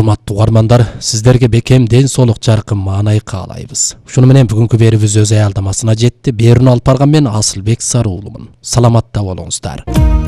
Саламаттуу угармандар, сиздерге бекем ден соолук жаркын маанай каалайбыз. Ушуну менен бүгүнкү берүүбүз өз аялдамасына жетти. Берүүнү алып барган мен Асылбек Сарыуулумун. Саламатта болуңуздар.